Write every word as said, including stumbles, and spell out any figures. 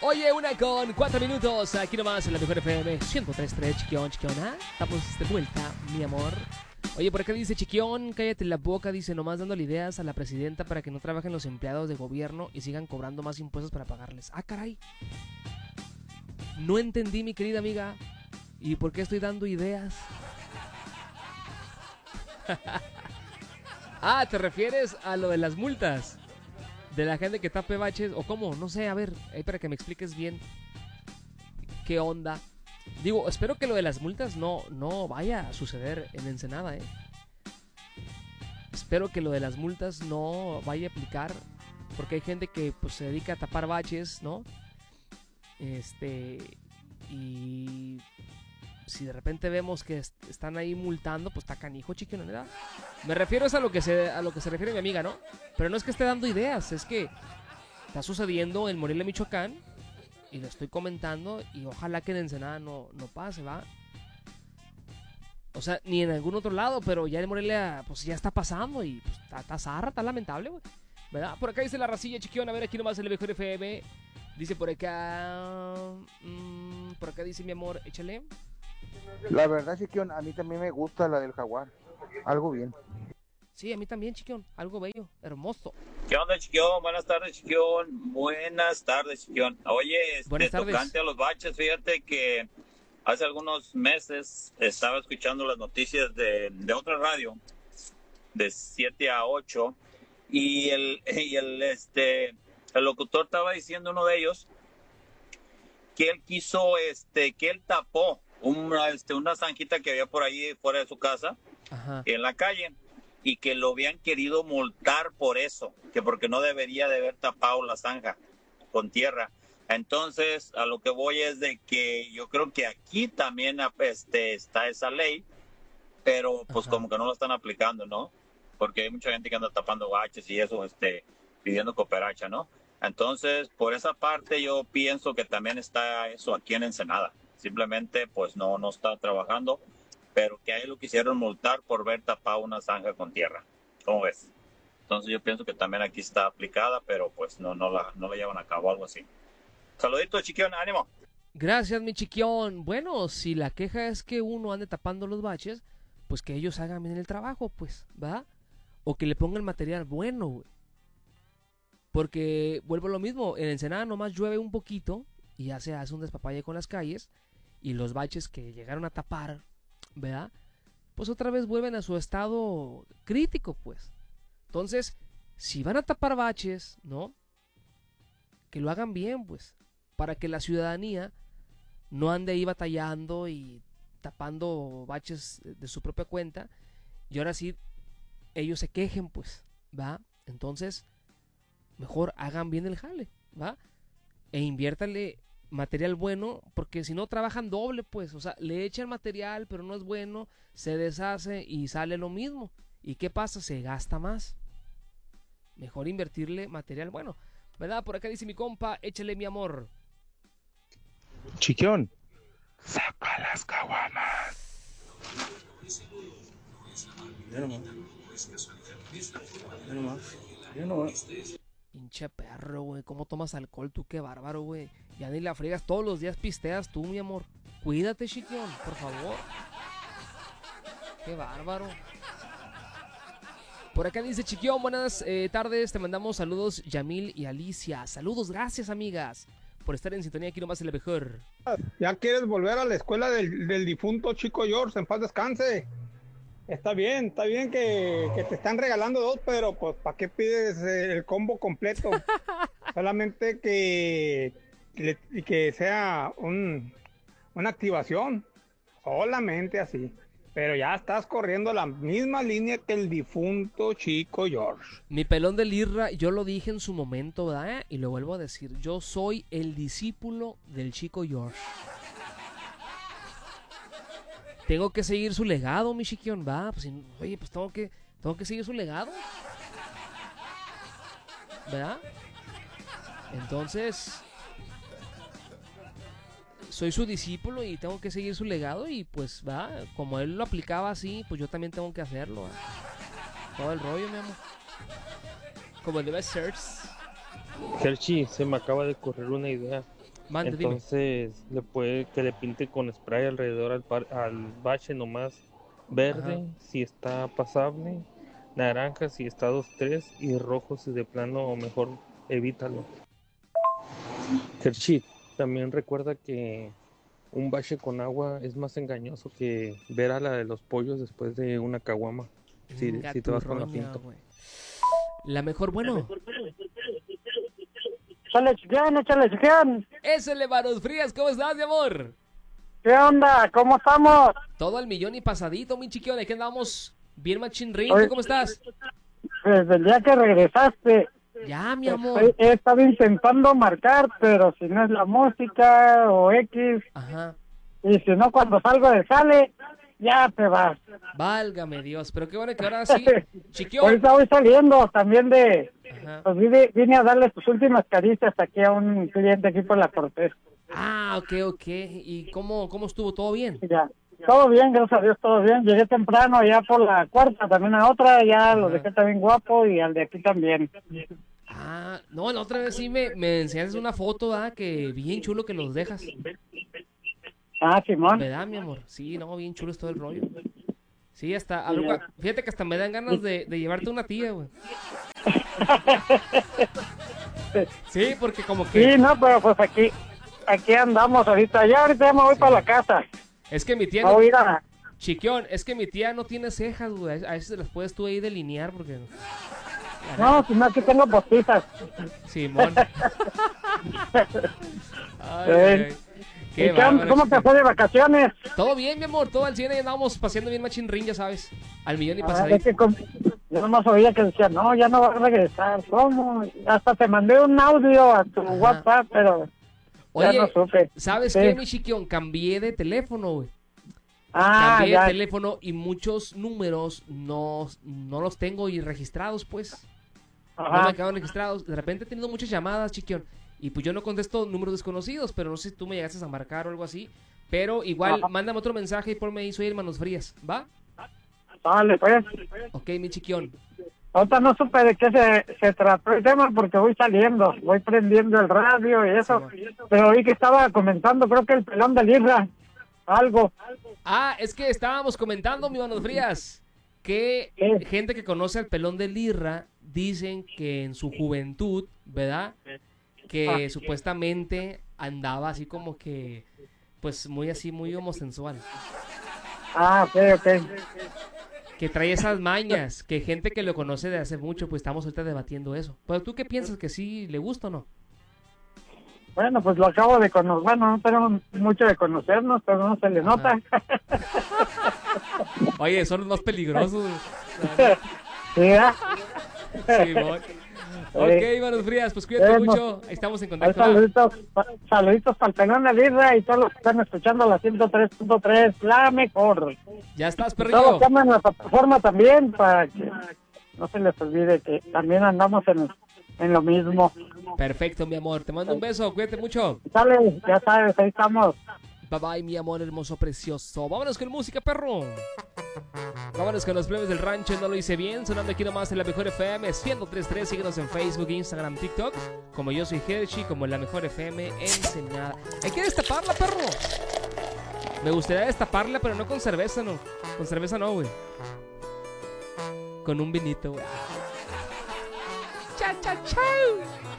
Oye, una con cuatro minutos, aquí nomás en la mejor F M ciento tres punto tres, Chiquión, Chiquión, ¿ah? Estamos de vuelta, mi amor. Oye, por acá dice Chiquión, cállate la boca, dice, nomás dándole ideas a la presidenta para que no trabajen los empleados de gobierno y sigan cobrando más impuestos para pagarles. Ah, caray. No entendí, mi querida amiga. ¿Y por qué estoy dando ideas? Ah, ¿te refieres a lo de las multas? De la gente que tape baches, o cómo, no sé, a ver, ahí para que me expliques bien qué onda. Digo, espero que lo de las multas no, no vaya a suceder en Ensenada, eh. Espero que lo de las multas no vaya a aplicar, porque hay gente que pues se dedica a tapar baches, ¿no? Este, y si de repente vemos que est- están ahí multando, pues está canijo, chiquillo, ¿verdad? Me refiero es a lo que se a lo que se refiere mi amiga, ¿no? Pero no es que esté dando ideas, es que está sucediendo en Morelia, Michoacán, y lo estoy comentando, y ojalá que en Ensenada no, no pase, ¿va? O sea, ni en algún otro lado, pero ya en Morelia, pues ya está pasando, y pues está, está zarra, está lamentable, güey, ¿verdad? Por acá dice la racilla, chiquión, a ver, aquí nomás el mejor F M. Dice por acá... mmm, por acá dice mi amor, échale. La verdad, Chiquión, a mí también me gusta la del jaguar. Algo bien. Sí, a mí también, chiquión, algo bello, hermoso. ¿Qué onda, Chiquión? Buenas tardes, Chiquión. Buenas tardes, Chiquión. Oye, este, Buenas tardes. tocante a los baches, fíjate que hace algunos meses estaba escuchando las noticias de, de otra radio, de siete a ocho, y el, y el, este, el locutor estaba diciendo, uno de ellos, que él quiso, este, que él tapó una, este, una zanjita que había por ahí fuera de su casa, Ajá. en la calle, y que lo habían querido multar por eso, que porque no debería de haber tapado la zanja con tierra. Entonces, a lo que voy es de que yo creo que aquí también este, está esa ley, pero pues Ajá. como que no lo están aplicando, ¿no? Porque hay mucha gente que anda tapando baches y eso, este, pidiendo cooperacha, ¿no? Entonces, por esa parte yo pienso que también está eso aquí en Ensenada. Simplemente, pues no, no está trabajando, pero que ahí lo quisieron multar por ver tapado una zanja con tierra. ¿Cómo ves? Entonces yo pienso que también aquí está aplicada, pero pues no, no, la, no la llevan a cabo, algo así. Saluditos, Chiquión, ánimo. Gracias, mi chiquión. Bueno, si la queja es que uno ande tapando los baches, pues que ellos hagan bien el trabajo, pues, ¿va? O que le pongan material bueno, güey. Porque, vuelvo a lo mismo, en Ensenada nomás llueve un poquito y ya se hace un despapalle con las calles, y los baches que llegaron a tapar, ¿verdad? Pues otra vez vuelven a su estado crítico, pues. Entonces, si van a tapar baches, ¿no? Que lo hagan bien, pues. Para que la ciudadanía no ande ahí batallando y tapando baches de su propia cuenta. Y ahora sí, ellos se quejen, pues, ¿va? Entonces, mejor hagan bien el jale, ¿va? E inviértale material bueno, porque si no trabajan doble, pues, o sea, le echan material, pero no es bueno, se deshace y sale lo mismo. ¿Y qué pasa? Se gasta más. Mejor invertirle material bueno, ¿verdad? Por acá dice mi compa, échale mi amor. Chiquión, saca las caguamas. Ya nomás. Ya nomás. Ya nomás. Pinche perro, güey, ¿cómo tomas alcohol tú? Qué bárbaro, güey. Ya ni la friegas, todos los días pisteas tú, mi amor. Cuídate, chiquión, por favor. Qué bárbaro. Por acá dice Chiquión, buenas eh, tardes, te mandamos saludos Yamil y Alicia. Saludos, gracias amigas, por estar en sintonía aquí nomás en la mejor. Ya quieres volver a la escuela del, del difunto Chico George, en paz descanse. Está bien, está bien que, que te están regalando dos, pero pues ¿para qué pides eh, el combo completo? Solamente que, le- que sea un, una activación, solamente así. Pero ya estás corriendo la misma línea que el difunto Chico George. Mi pelón de Lirra, yo lo dije en su momento, ¿verdad? Y lo vuelvo a decir, yo soy el discípulo del Chico George. Tengo que seguir su legado, mi chiquión, va, pues, si- oye, pues tengo que, tengo que seguir su legado, ¿verdad? Entonces, soy su discípulo y tengo que seguir su legado y pues, va, como él lo aplicaba así, pues yo también tengo que hacerlo, ¿va? Todo el rollo, mi amor. Como el de Best Search. Hershey, se me acaba de ocurrir una idea. Mande, dime. Entonces le puede que le pinte con spray alrededor al, par- al bache nomás. Verde Ajá. si está pasable, naranja si está dos tres y rojo si de plano mejor evítalo. Kershit, también recuerda que un bache con agua es más engañoso que ver a la de los pollos después de una caguama. Si, Inga si te tu vas con la roña, pinta. güey. La mejor, bueno. Échale chiquián, échale chiquián. Eso, Manos Frías, ¿cómo estás, mi amor? ¿Qué onda? ¿Cómo estamos? Todo al millón y pasadito, mi chiquión. Aquí andamos bien machinrín. Oye. ¿Tú cómo estás? Desde el día que regresaste, Ya, mi amor. estoy- he estado intentando marcar, pero si no es la música o X, Ajá. y si no cuando salgo de sale, ya te vas. Válgame Dios. Pero qué bueno que ahora sí. Chiquión. Ahorita voy saliendo también de... Ajá. Pues vine, vine a darle tus últimas caricias aquí a un cliente aquí por la Cortés. Ah, ok, ok. ¿Y cómo, cómo estuvo? ¿Todo bien? Ya. Todo bien, gracias a Dios, todo bien. Llegué temprano ya por la cuarta, también a otra, ya lo Ajá. dejé también guapo y al de aquí también. Ah, no, la otra vez sí me, me enseñaste una foto, ¿ah? Que bien chulo que los dejas. Ah, Simón. ¿Verdad, mi amor? Sí, no, bien chulo es todo el rollo. Sí, hasta, a ver, cua- fíjate que hasta me dan ganas de, de llevarte una tía, güey. Sí, porque como que, Sí, no, pero pues aquí, aquí andamos ahorita. Ya ahorita ya me voy para la casa. es que mi tía Me no, voy a ir a... Chiquión, es que mi tía no tiene cejas, güey. A veces las puedes tú ahí delinear porque... No, si no, aquí tengo postizas. Simón. Ay, Eh, ay. ¿Y Qué qué onda? bárbaro, ¿Cómo te chiquión. fue de vacaciones? Todo bien, mi amor, todo al cien y andábamos paseando bien machín ring, ya sabes. Al millón y Ah, pasadito. es que con- yo nomás oía que decía, no, ya no va a regresar. ¿Cómo? Hasta te mandé un audio a tu Ajá. WhatsApp, pero Oye, ya no supe. ¿sabes Sí. qué, mi chiquión? Cambié de teléfono, güey. Ah, Cambié ya. de teléfono y muchos números no, no los tengo y registrados, pues. No me Ajá. quedaron registrados. De repente he tenido muchas llamadas, chiquión. Y pues yo no contesto números desconocidos, pero no sé si tú me llegaste a marcar o algo así. Pero igual, Ajá. mándame otro mensaje y ponme ahí, soy el Manos Frías, ¿va? Vale, pues. Ok, mi chiquión. Ahorita no supe de qué se, se trató el tema porque voy saliendo, voy prendiendo el radio y eso. Sí, Pero vi que estaba comentando, creo que el pelón de Lirra, algo. Ah, es que estábamos comentando, mi Manos Frías, que Sí. gente que conoce al pelón de Lirra dicen que en su juventud, ¿verdad? Que Ah. supuestamente andaba así como que, pues muy así, muy homosensual. Ah, ok, ok. Que trae esas mañas, que gente que lo conoce de hace mucho, pues estamos ahorita debatiendo eso. Pero tú qué piensas, que sí le gusta o no? Bueno, pues lo acabo de conocer. Bueno, no tenemos mucho de conocernos, pero no se le Ajá. nota. Oye, son los más peligrosos. Sí, ¿verdad? Simón. Ok, Manos Frías, pues cuídate Bueno. mucho. Ahí estamos en Ahí contacto. ¿va? saluditos, pa- saluditos para el pelón de Lirra y todos los que están escuchando la ciento tres punto tres, la mejor. Ya estás, Todos perrillo. los que andan en la plataforma también, para que no se les olvide que también andamos en, en lo mismo. Perfecto, mi amor. Te mando un beso. Cuídate mucho. Sale, ya sabes, ahí estamos. Bye bye, mi amor hermoso, precioso. Vámonos con música, perro. Vámonos con los plebes del rancho. No lo hice bien. Sonando aquí nomás en la mejor F M ciento tres punto tres. Síguenos en Facebook, Instagram, TikTok. Como yo soy Hershey, como la mejor F M Ensenada. Hay que destaparla, perro. Me gustaría destaparla, pero no con cerveza, no. Con cerveza no, güey. Con un vinito, güey. Chao, chao, chao.